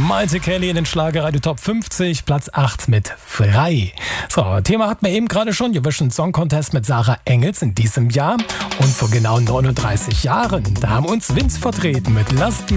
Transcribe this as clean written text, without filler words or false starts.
Malte Kelly in den Schlagerradio Top 50, Platz 8 mit Frei. So, Thema hatten wir eben gerade schon, Eurovision Song Contest mit Sarah Engels in diesem Jahr. Und vor genau 39 Jahren, da haben uns Vince vertreten mit Lass die